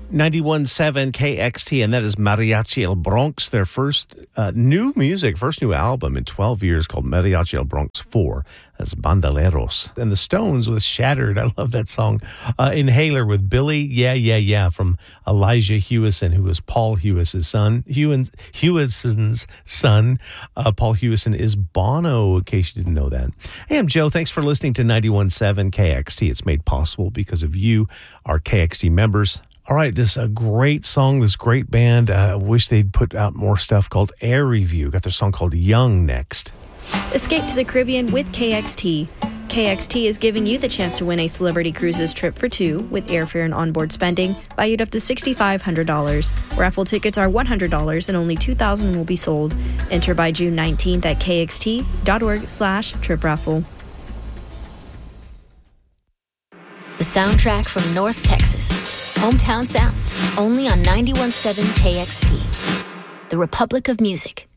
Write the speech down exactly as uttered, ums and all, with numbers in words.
ninety-one point seven K X T, and that is Mariachi El Bronx, their first uh, new music, first new album in twelve years called Mariachi El Bronx four. That's Bandoleros. And the Stones with Shattered. I love that song. Uh, Inhaler with Billy, Yeah, Yeah, Yeah, from Elijah Hewison, who was Paul Hewison's son. Hew- Hewison's son. Uh, Paul Hewison is Bono, in case you didn't know that. Hey, I'm Joe. Thanks for listening to ninety-one point seven K X T. It's made possible because of you, our K X T members. All right, this is a great song, this great band. I uh, wish they'd put out more stuff called Air Review. Got their song called Young next. Escape to the Caribbean with K X T. K X T is giving you the chance to win a Celebrity Cruises trip for two with airfare and onboard spending valued up to six thousand five hundred dollars. Raffle tickets are one hundred dollars and only two thousand dollars will be sold. Enter by June nineteenth at kxt.org slash trip raffle. The soundtrack from North Texas. Hometown Sounds. Only on ninety-one point seven K X T. The Republic of Music.